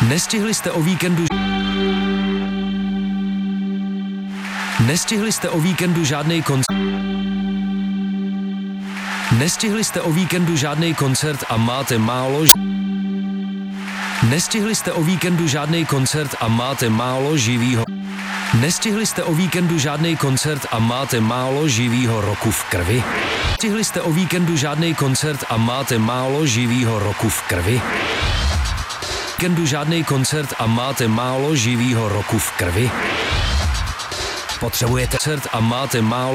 Nestihli jste o víkendu žádnej koncert. Nestihli jste o víkendu žádnej koncert a máte málo Nestihli jste o víkendu žádnej koncert a máte málo živýho. Nestihli jste o víkendu žádnej koncert a máte málo živýho roku v krvi. Nestihli jste o víkendu žádnej koncert a máte málo živýho roku v krvi. Víkendu žádnej koncert a máte málo živýho roku v krvi. Potřebujete koncert a máte málo